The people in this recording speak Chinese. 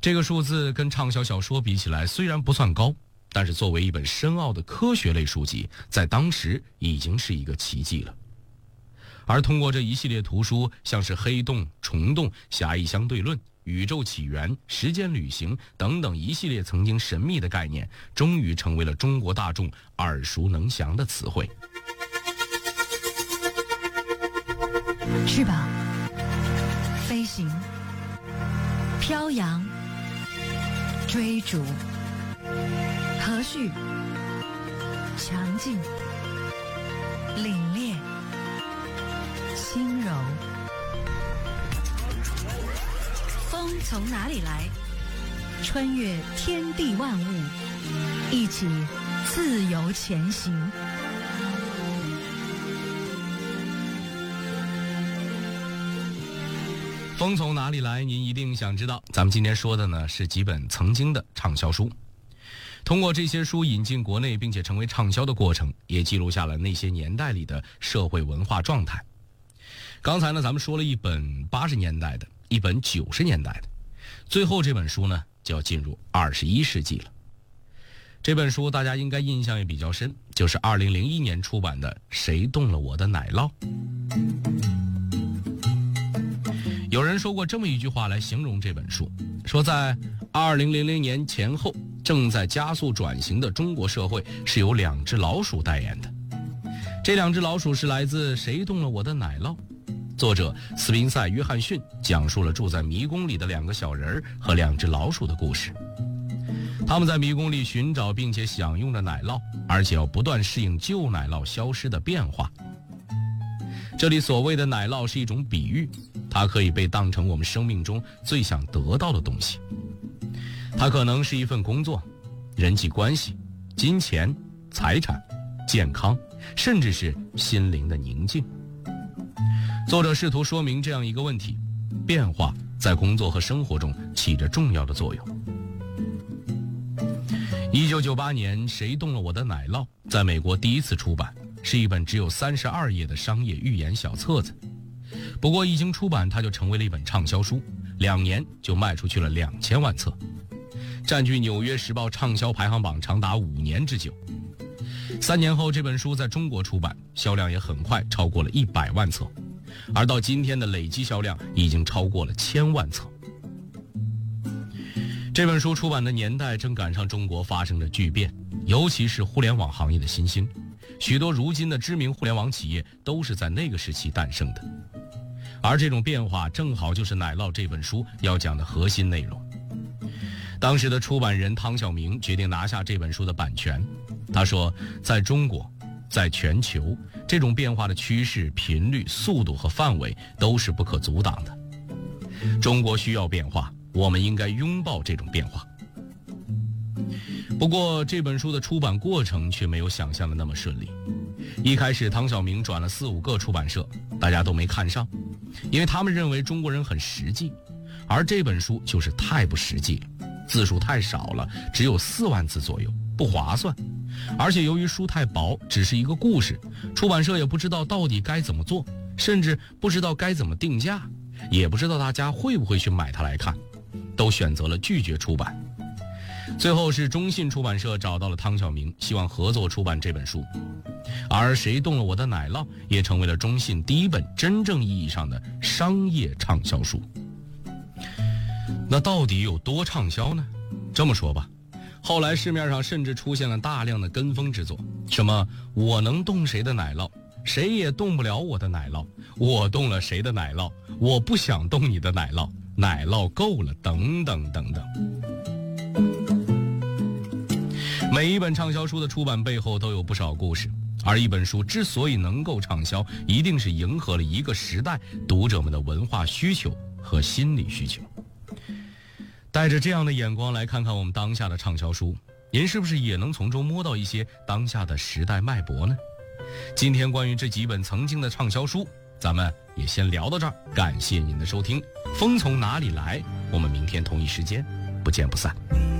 这个数字跟畅销小说比起来虽然不算高，但是作为一本深奥的科学类书籍，在当时已经是一个奇迹了。而通过这一系列图书，像是黑洞、虫洞、狭义相对论、宇宙起源、时间旅行等等一系列曾经神秘的概念，终于成为了中国大众耳熟能详的词汇。 翅膀，飞行，飘扬，追逐，和煦，强劲，凛冽，轻柔。风从哪里来？穿越天地万物，一起自由前行。 风从哪里来？您一定想知道。咱们今天说的呢，是几本曾经的畅销书。通过这些书引进国内并且成为畅销的过程，也记录下了那些年代里的社会文化状态。刚才呢，咱们说了一本80年代的，一本90年代的，最后这本书呢，就要进入21世纪了。这本书大家应该印象也比较深，就是2001年出版的《谁动了我的奶酪》。有人说过这么一句话来形容这本书，说在2000年前后正在加速转型的中国社会是由2只老鼠代言的。这2只老鼠是来自《谁动了我的奶酪》，作者斯宾塞·约翰逊讲述了住在迷宫里的2个小人和2只老鼠的故事。他们在迷宫里寻找并且享用着奶酪，而且要不断适应旧奶酪消失的变化。这里所谓的奶酪是一种比喻，它可以被当成我们生命中最想得到的东西。它可能是一份工作、人际关系、金钱、财产、健康，甚至是心灵的宁静。作者试图说明这样一个问题：变化在工作和生活中起着重要的作用。1998年，《谁动了我的奶酪》在美国第一次出版，是一本只有32页的商业寓言小册子。不过一经出版，它就成为了一本畅销书，2年就卖出去了2000万册，占据《纽约时报》畅销排行榜长达5年之久。3年后，这本书在中国出版，销量也很快超过了100万册，而到今天的累计销量已经超过了1000万册。这本书出版的年代正赶上中国发生着巨变，尤其是互联网行业的新兴，许多如今的知名互联网企业都是在那个时期诞生的。而这种变化正好就是《奶酪》这本书要讲的核心内容。当时的出版人汤晓明决定拿下这本书的版权。他说，在中国，在全球，这种变化的趋势、频率、速度和范围都是不可阻挡的。中国需要变化，我们应该拥抱这种变化。不过这本书的出版过程却没有想象的那么顺利。一开始汤晓明转了4-5个出版社，大家都没看上，因为他们认为中国人很实际，而这本书就是太不实际了，字数太少了，只有4万字左右，不划算。而且由于书太薄，只是一个故事，出版社也不知道到底该怎么做，甚至不知道该怎么定价，也不知道大家会不会去买它来看，都选择了拒绝出版。最后是中信出版社找到了汤晓明，希望合作出版这本书。而《谁动了我的奶酪》也成为了中信第一本真正意义上的商业畅销书。那到底有多畅销呢？这么说吧，后来市面上甚至出现了大量的跟风之作，什么我能动谁的奶酪，谁也动不了我的奶酪，我动了谁的奶酪，我不想动你的奶酪，奶酪够了，等等等等。每一本畅销书的出版背后都有不少故事，而一本书之所以能够畅销，一定是迎合了一个时代读者们的文化需求和心理需求。带着这样的眼光来看看我们当下的畅销书，您是不是也能从中摸到一些当下的时代脉搏呢？今天关于这几本曾经的畅销书，咱们也先聊到这儿，感谢您的收听。风从哪里来？我们明天同一时间不见不散。